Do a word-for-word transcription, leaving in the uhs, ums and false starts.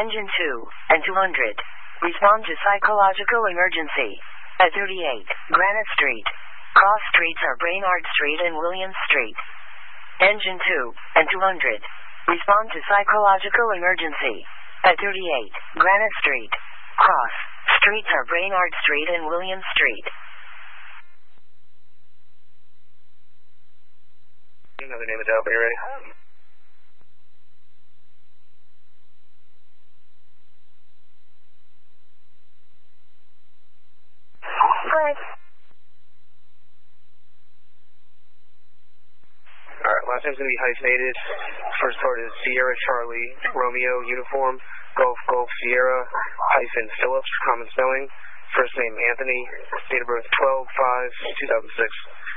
Engine two and two hundred. Respond to psychological emergency. At thirty-eight, Granite Street. Cross streets are Brainard Street and Williams Street. Engine two and two hundred. Respond to psychological emergency. At thirty-eight, Granite Street. Cross streets are Brainard Street and Williams Street. Another name of Delta, are you ready? Good. Alright, last name's going to be hyphenated. First part is Sierra Charlie, Romeo, uniform, Golf, Golf, Sierra, hyphen Phillips, common spelling. First name Anthony, date of birth twelve five two thousand six.